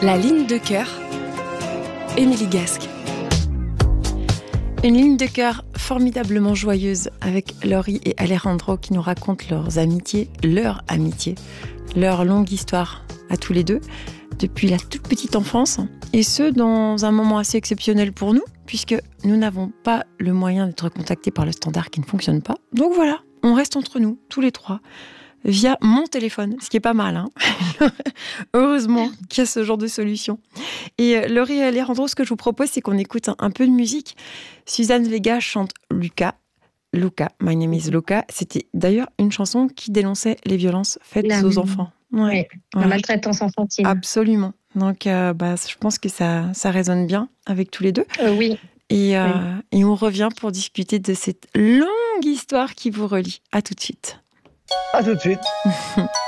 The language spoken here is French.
La ligne de cœur, Émilie Gasque. Une ligne de cœur formidablement joyeuse avec Laurie et Alejandro qui nous racontent leur amitié, leur longue histoire à tous les deux, depuis la toute petite enfance, et ce, dans un moment assez exceptionnel pour nous, puisque nous n'avons pas le moyen d'être contactés par le standard qui ne fonctionne pas. Donc voilà, on reste entre nous, tous les trois, via mon téléphone, ce qui est pas mal, hein. Heureusement qu'il y a ce genre de solution. Et Laurie et Alejandro, ce que je vous propose, c'est qu'on écoute un peu de musique. Suzanne Vega chante Luca, My Name is Luca. C'était d'ailleurs une chanson qui dénonçait les violences faites aux enfants. Ouais. La maltraitance infantile. Absolument. Donc, je pense que ça résonne bien avec tous les deux. Oui. Et on revient pour discuter de cette longue histoire qui vous relie. À tout de suite. À tout de suite.